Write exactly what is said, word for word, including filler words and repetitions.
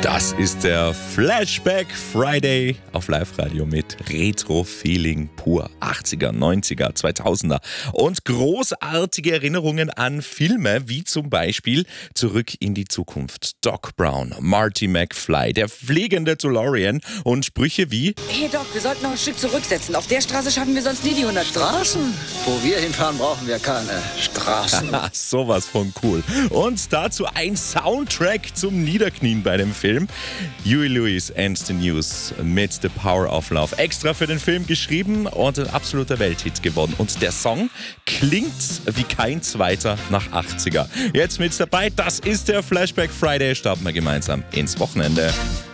Das ist der Flashback Friday auf Live-Radio mit Retro-Feeling pur. achtziger, neunziger, zweitausender und großartige Erinnerungen an Filme, wie zum Beispiel Zurück in die Zukunft, Doc Brown, Marty McFly, der fliegende DeLorean und Sprüche wie: Hey Doc, wir sollten noch ein Stück zurücksetzen. Auf der Straße schaffen wir sonst nie die hundert Straßen? Wo wir hinfahren, brauchen wir keine Straßen. Sowas von cool. Und dazu ein Soundtrack zum Niederknien bei dem Film. Huey Lewis and the News mit The Power of Love. Extra für den Film geschrieben und ein absoluter Welthit geworden. Und der Song klingt wie kein zweiter nach achtziger. Jetzt mit dabei, das ist der Flashback Friday. Starten wir gemeinsam ins Wochenende.